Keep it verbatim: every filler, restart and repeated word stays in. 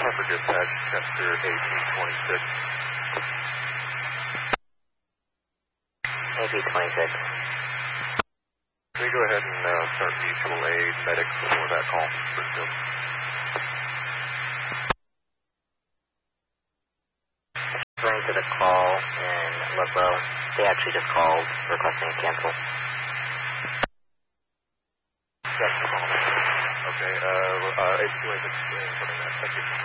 for dispatch, Chester eighteen twenty-six. A P twenty-six. Can we go ahead and uh, start mutual aid medics before that call? Springfield. Referring to the call in Ludlow, they actually just called requesting a cancel. That's the call. Okay, uh, uh, A P twenty-six, uh, something like that. Thank you.